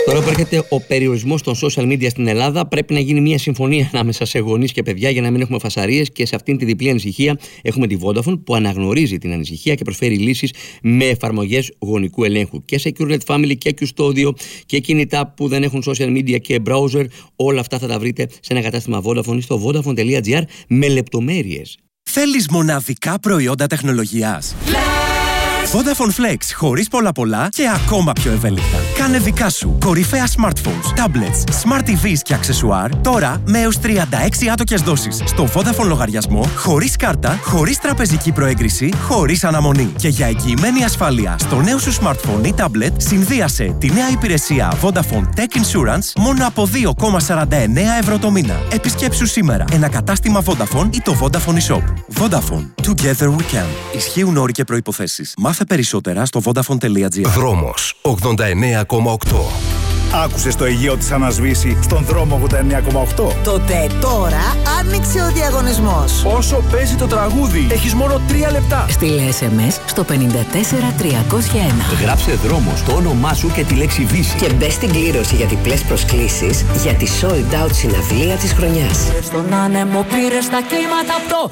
Τώρα που έρχεται ο περιορισμός των social media στην Ελλάδα, πρέπει να γίνει μια συμφωνία ανάμεσα σε γονείς και παιδιά για να μην έχουμε φασαρίες, και σε αυτήν τη διπλή ανησυχία έχουμε τη Vodafone που αναγνωρίζει την ανησυχία και προσφέρει λύσεις με εφαρμογές γονικού ελέγχου και Secure Net Family και Custodio και κινητά που δεν έχουν social media και browser. Όλα αυτά θα τα βρείτε σε ένα κατάστημα Vodafone στο vodafone.gr με λεπτομέρειες. Θέλεις μοναδικά προϊόντα τεχνολογίας? Vodafone Flex, χωρίς πολλά και ακόμα πιο ευέλικτα. Κάνε δικά σου κορυφαία smartphones, tablets, smart TVs και αξεσουάρ τώρα με έως 36 άτοκες δόσεις στο Vodafone λογαριασμό, χωρίς κάρτα, χωρίς τραπεζική προέγκριση, χωρίς αναμονή. Και για εγγυημένη ασφάλεια στο νέο σου smartphone ή tablet, συνδύασε τη νέα υπηρεσία Vodafone Tech Insurance μόνο από 2,49 ευρώ το μήνα. Επισκέψου σήμερα ένα κατάστημα Vodafone ή το Vodafone eShop. Vodafone. Together we can. Ισχύουν όροι και προϋποθέσεις. Μάθε περισσότερα στο vodafone.gr. Δρόμος 89,8. Άκουσες το ηχείο της ανασβήσει στον δρόμο 89,8? Τότε τώρα άνοιξε ο διαγωνισμός. Όσο παίζει το τραγούδι, έχεις μόνο 3 λεπτά. Στείλε SMS στο 54301. Γράψε δρόμος, το όνομά σου και τη λέξη Βύση. Και μπες στην κλήρωση για διπλές προσκλήσεις για τη sold out συναυλία της χρονιάς. Στον άνεμο πήρες τα κύματα από το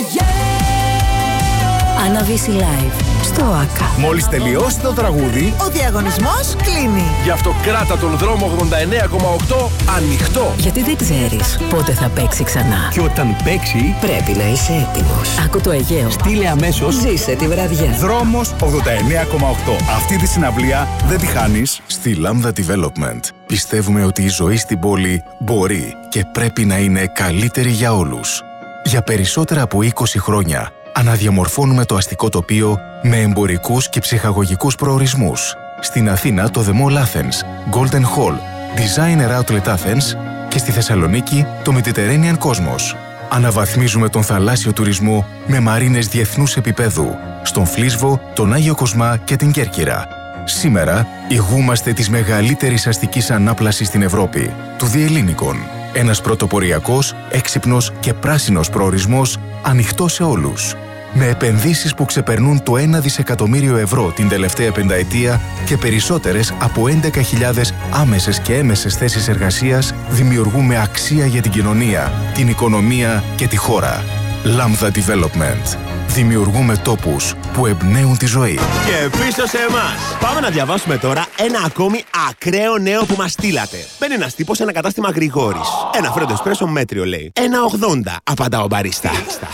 Άννα Βύση Live στο ΆΚΑ. Μόλις τελειώσει το τραγούδι, ο διαγωνισμός κλείνει. Γι' αυτό κράτα τον δρόμο 89,8 ανοιχτό. Γιατί δεν ξέρεις πότε θα παίξει ξανά. Και όταν παίξει, πρέπει να είσαι έτοιμος. Άκου το Αιγαίο. στείλε αμέσως. Ζήσε τη βραδιά. Δρόμος 89,8. Αυτή τη συναυλία δεν τη χάνεις. Στη Lambda Development πιστεύουμε ότι η ζωή στην πόλη μπορεί και πρέπει να είναι καλύτερη για όλους. Για περισσότερα από 20 χρόνια αναδιαμορφώνουμε το αστικό τοπίο με εμπορικούς και ψυχαγωγικούς προορισμούς. Στην Αθήνα το The Mall Athens, Golden Hall, Designer Outlet Athens και στη Θεσσαλονίκη το Mediterranean Cosmos. Αναβαθμίζουμε τον θαλάσσιο τουρισμό με μαρίνες διεθνούς επίπεδου, στον Φλίσβο, τον Άγιο Κοσμά και την Κέρκυρα. Σήμερα ηγούμαστε της μεγαλύτερης αστικής ανάπλασης στην Ευρώπη, του Διελλήνικων. Ένας πρωτοποριακός, έξυπνος και πράσινος προορισμός ανοιχτός σε όλους. Με επενδύσεις που ξεπερνούν το 1 δισεκατομμύριο ευρώ την τελευταία πενταετία και περισσότερες από 11.000 άμεσες και έμμεσες θέσεις εργασίας, δημιουργούμε αξία για την κοινωνία, την οικονομία και τη χώρα. Lambda Development. Δημιουργούμε τόπους που εμπνέουν τη ζωή. Και πίσω σε εμάς. Πάμε να διαβάσουμε τώρα ένα ακόμη ακραίο νέο που μας στείλατε. Μπαίνει ένας τύπος σε ένα κατάστημα Γρηγόρης. Ένα φρέντο εσπρέσο μέτριο λέει. 1,80 απαντά ο μπαρίστα.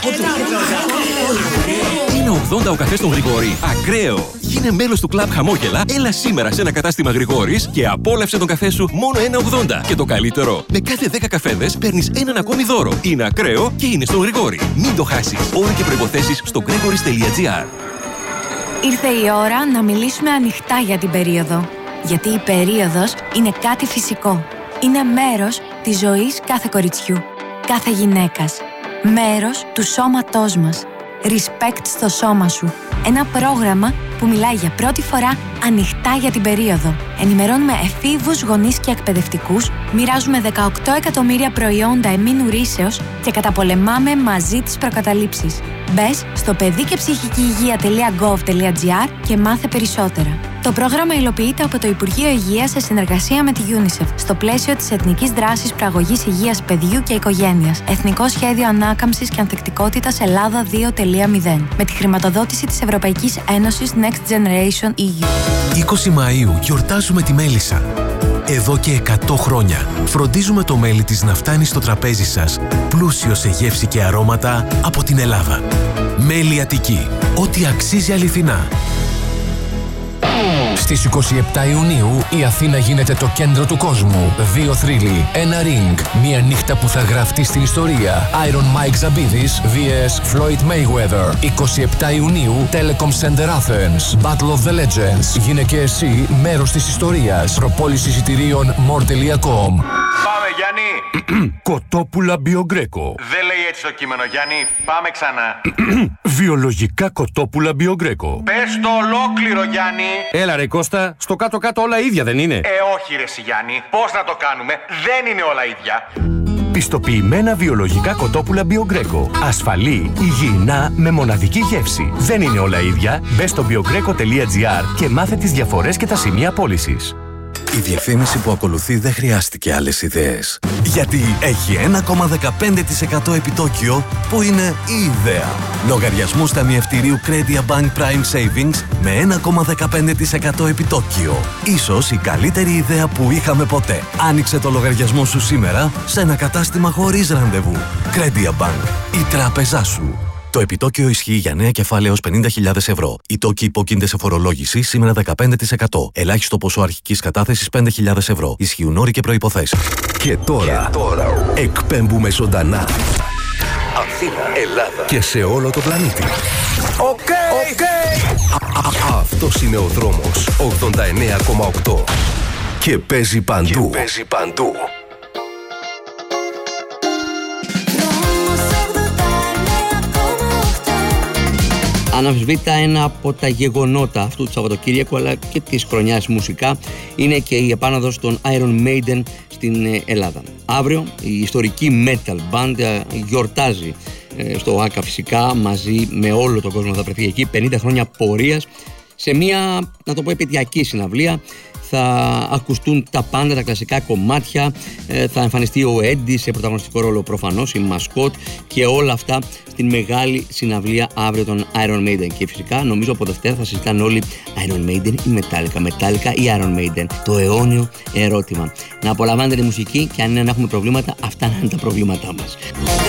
1,80 ο καφές στον Γρηγόρη. Ακραίο! Γίνε μέλος του κλαμπ Χαμόγελα, έλα σήμερα σε ένα κατάστημα Γρηγόρης και απόλαυσε τον καφέ σου μόνο 1,80. Και το καλύτερο, με κάθε 10 καφέδες παίρνεις έναν ακόμη δώρο. Είναι ακραίο και είναι στον Γρηγόρη. Μην το χάσεις. Όροι και προϋποθέσεις στο gregoris.gr. Ήρθε η ώρα να μιλήσουμε ανοιχτά για την περίοδο. Γιατί η περίοδος είναι κάτι φυσικό. Είναι μέρος της ζωής κάθε κοριτσιού, κάθε γυναίκας. Μέρος του σώματός μας. Respect στο σώμα σου. Ένα πρόγραμμα που μιλάει για πρώτη φορά ανοιχτά για την περίοδο. Ενημερώνουμε εφήβους, γονείς και εκπαιδευτικούς, μοιράζουμε 18 εκατομμύρια προϊόντα εμμήνου ρύσεως και καταπολεμάμε μαζί τις προκαταλήψεις. Μπες στο παιδικεψυχικηυγεία.gov.gr και μάθε περισσότερα. Το πρόγραμμα υλοποιείται από το Υπουργείο Υγείας σε συνεργασία με τη UNICEF στο πλαίσιο της Εθνικής Δράσης Προαγωγής Υγείας Παιδιού και Οικογένειας. Εθνικό Σχέδιο Ανάκαμψης και Ανθεκτικότητας Ελλάδα 2.0. Με τη χρηματοδότηση της Ευρωπαϊκής Ένωσης Next Generation EU. 20 Μαΐου γιορτάζουμε τη μέλισσα. Εδώ και 100 χρόνια φροντίζουμε το μέλι της να φτάνει στο τραπέζι σας πλούσιο σε γεύση και αρώματα από την Ελλάδα. Μέλι Αττική. Ό,τι αξίζει αληθινά. Στις 27 Ιουνίου η Αθήνα γίνεται το κέντρο του κόσμου. 2 θρύλοι, ένα ring, μια νύχτα που θα γραφτεί στην ιστορία. Iron Mike Zabidis vs Floyd Mayweather. 27 Ιουνίου, Telecom Center Athens. Battle of the Legends. Γίνε και εσύ μέρος της ιστορίας. Προπόληση εισιτηρίων more.com. Πάμε Γιάννη. Κοτόπουλα Μπιογκρέκο. Δεν λέει έτσι το κείμενο Γιάννη. Πάμε ξανά. Βιολογικά κοτόπουλα Μπιογκρέκο. Πες το ολόκληρο Γιάννη. Έλα ρε Κώστα, στο κάτω-κάτω όλα ίδια δεν είναι? Όχι ρε συ Γιάννη. Πώς να το κάνουμε? Δεν είναι όλα ίδια. Πιστοποιημένα βιολογικά κοτόπουλα Μπιογκρέκο. Ασφαλή, υγιεινά, με μοναδική γεύση. Δεν είναι όλα ίδια. Μπες στο biogreco.gr και μάθε τις διαφορές και τα σημεία πώλησης. Η διαφήμιση που ακολουθεί δεν χρειάστηκε άλλες ιδέες. Γιατί έχει 1,15% επιτόκιο που είναι η ιδέα. Λογαριασμούς ταμιευτηρίου Credia Bank Prime Savings με 1,15% επιτόκιο. Ίσως η καλύτερη ιδέα που είχαμε ποτέ. Άνοιξε το λογαριασμό σου σήμερα σε ένα κατάστημα χωρίς ραντεβού. Credia Bank, η τράπεζά σου. Το επιτόκιο ισχύει για νέα κεφάλαια έως 50.000 ευρώ. Οι τόκοι υπόκεινται σε φορολόγηση σήμερα 15%. Ελάχιστο ποσό αρχικής κατάθεσης 5.000 ευρώ. Ισχύουν όροι και προϋποθέσεις. Και τώρα εκπέμπουμε ζωντανά. Αθήνα, Ελλάδα και σε όλο το πλανήτη. Αυτός είναι ο δρόμος 89,8 και παίζει παντού. Αναμφισβήτητα ένα από τα γεγονότα αυτού του Σαββατοκύριακου αλλά και της χρονιάς μουσικά είναι και η επάνωδος των Iron Maiden στην Ελλάδα. Αύριο η ιστορική metal band γιορτάζει στο ΆΚΑ φυσικά, μαζί με όλο τον κόσμο θα βρεθεί εκεί, 50 χρόνια πορείας σε μια, να το πω, επαιτειακή συναυλία. Θα ακουστούν τα πάντα, τα κλασικά κομμάτια, θα εμφανιστεί ο Έντι σε πρωταγωνιστικό ρόλο προφανώς, η μασκότ και όλα αυτά στην μεγάλη συναυλία αύριο των Iron Maiden. Και φυσικά νομίζω από Δευτέρα θα συζητάνε όλοι Iron Maiden ή Metallica ή Iron Maiden. Το αιώνιο ερώτημα. Να απολαμβάνετε τη μουσική και αν είναι να έχουμε προβλήματα, αυτά να είναι τα προβλήματά μας.